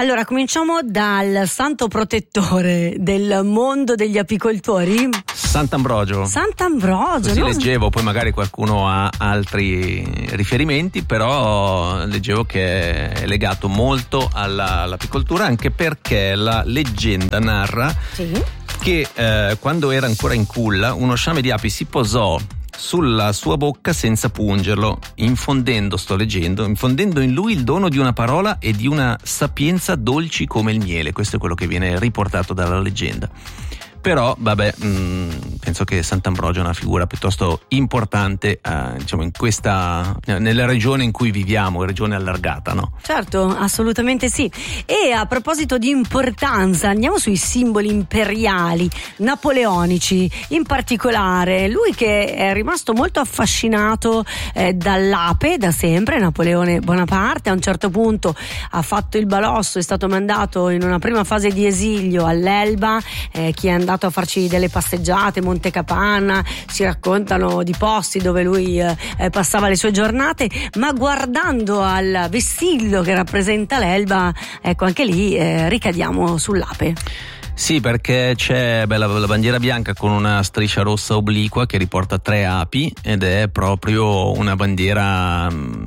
Allora, cominciamo dal santo protettore del mondo degli apicoltori. Sant'Ambrogio. Sant'Ambrogio. Così leggevo, poi magari qualcuno ha altri riferimenti, però leggevo che è legato molto all'apicoltura, anche perché la leggenda narra che quando era ancora in culla uno sciame di api si posò sulla sua bocca senza pungerlo, infondendo in lui il dono di una parola e di una sapienza dolci come il miele. Questo è quello che viene riportato dalla leggenda. Però vabbè, penso che Sant'Ambrogio è una figura piuttosto importante, diciamo, nella regione in cui viviamo, regione allargata, no? Certo, assolutamente sì. E a proposito di importanza, andiamo sui simboli imperiali napoleonici, in particolare lui che è rimasto molto affascinato dall'ape da sempre. Napoleone Bonaparte a un certo punto ha fatto il balosso, è stato mandato in una prima fase di esilio all'Elba, chi è andato a farci delle passeggiate, Monte Capanna, si raccontano di posti dove lui passava le sue giornate, ma guardando al vessillo che rappresenta l'Elba, ecco, anche lì ricadiamo sull'ape. Sì, perché c'è la bandiera bianca con una striscia rossa obliqua che riporta 3 api, ed è proprio una bandiera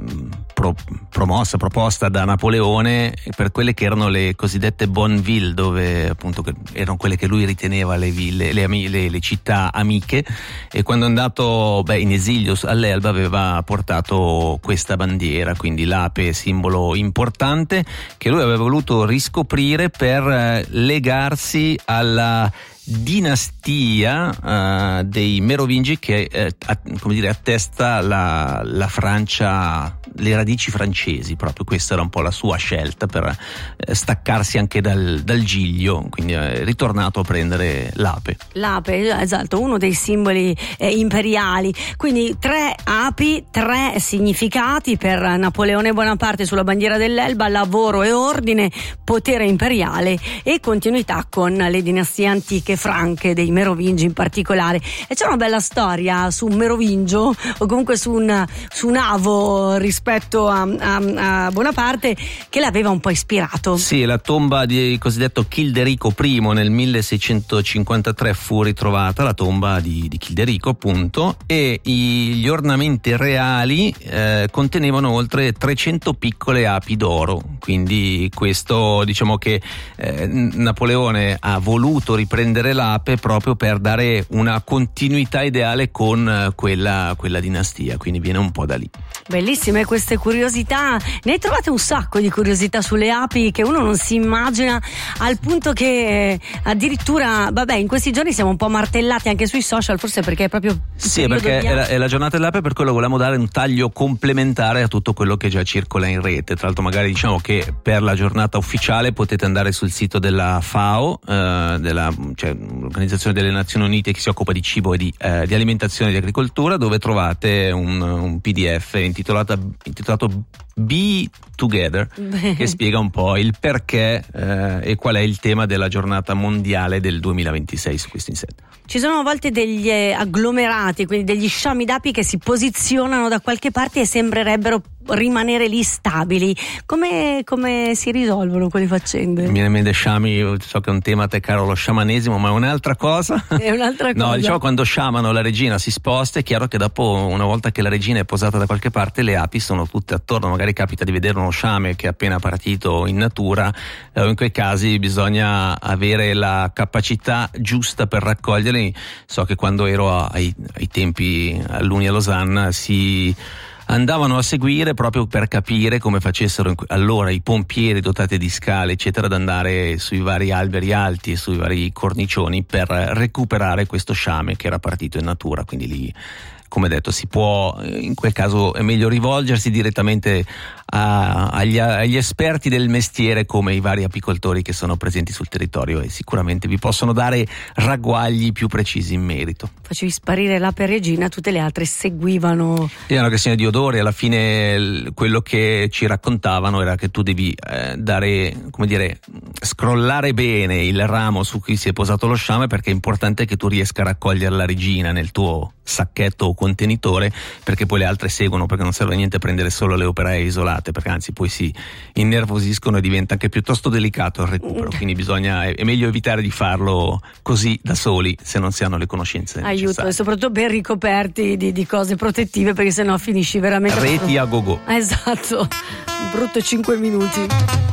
proposta da Napoleone per quelle che erano le cosiddette bonne ville, dove appunto erano quelle che lui riteneva le città amiche, e quando è andato in esilio all'Elba aveva portato questa bandiera, quindi l'ape, simbolo importante che lui aveva voluto riscoprire per legarsi alla dinastia dei Merovingi che attesta la Francia, le radici francesi. Proprio questa era un po' la sua scelta per staccarsi anche dal Giglio, quindi è ritornato a prendere l'ape, esatto, uno dei simboli imperiali. Quindi 3 api, 3 significati per Napoleone Bonaparte sulla bandiera dell'Elba: lavoro e ordine, potere imperiale e continuità con le dinastie antiche franche dei Merovingi in particolare. E c'è una bella storia su un Merovingio, o comunque su un avo rispetto a Bonaparte, che l'aveva un po' ispirato. Sì, la tomba di cosiddetto Childerico I nel 1653 fu ritrovata, la tomba di Childerico appunto, e gli ornamenti reali contenevano oltre 300 piccole api d'oro. Quindi questo, diciamo che Napoleone ha voluto riprendere l'ape proprio per dare una continuità ideale con quella dinastia, quindi viene un po' da lì. Bellissime queste curiosità, ne hai trovate un sacco di curiosità sulle api che uno non si immagina, al punto che addirittura in questi giorni siamo un po' martellati anche sui social, forse perché è proprio perché è la giornata dell'ape, per quello volevamo dare un taglio complementare a tutto quello che già circola in rete. Tra l'altro magari diciamo che per la giornata ufficiale potete andare sul sito della FAO, l'Organizzazione delle Nazioni Unite che si occupa di cibo e di alimentazione e di agricoltura, dove trovate un PDF intitolato Be Together, che spiega un po' il perché e qual è il tema della giornata mondiale del 2026 su questo insetto. Ci sono a volte degli agglomerati, quindi degli sciami d'api che si posizionano da qualche parte e sembrerebbero rimanere lì stabili. Come si risolvono quelle faccende? Mi viene in mente sciami, so che è un tema a te caro, lo sciamanesimo, ma è un'altra cosa. È un'altra cosa. No, diciamo, quando sciamano la regina si sposta, è chiaro che dopo, una volta che la regina è posata da qualche parte, le api sono tutte attorno. Magari capita di vedere uno sciame che è appena partito in natura, in quei casi bisogna avere la capacità giusta per raccoglierli. So che quando ero ai tempi all'Uni a Losanna si andavano a seguire proprio per capire come facessero allora i pompieri dotati di scale eccetera, ad andare sui vari alberi alti e sui vari cornicioni per recuperare questo sciame che era partito in natura. Quindi lì, come detto, si può, in quel caso è meglio rivolgersi direttamente agli esperti del mestiere, come i vari apicoltori che sono presenti sul territorio, e sicuramente vi possono dare ragguagli più precisi in merito. Facevi sparire l'ape regina, tutte le altre seguivano. Era una questione di odore. Alla fine quello che ci raccontavano era che tu devi scrollare bene il ramo su cui si è posato lo sciame, perché è importante che tu riesca a raccogliere la regina nel tuo sacchetto o contenitore, perché poi le altre seguono, perché non serve a niente prendere solo le operee isolate. usate, perché anzi poi si innervosiscono e diventa anche piuttosto delicato il recupero, quindi è meglio evitare di farlo così da soli se non si hanno le conoscenze necessarie. E soprattutto ben ricoperti di cose protettive, perché sennò finisci veramente reti a go-go. Esatto, brutto 5 minuti.